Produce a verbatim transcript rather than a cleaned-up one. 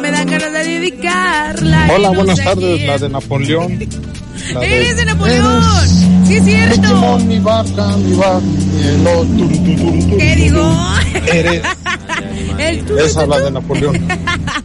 me dan ganas de dedicarla. Hola, no buenas sé tardes, quién. la de Napoleón. La Eres de de Napoleón. Sí, es mi cierto. timón, mi barca, mi barca, mi hielo, turu, turu, turu, turu, ¿Qué digo? Eres El tu, esa, tu, la tu. de Napoleón.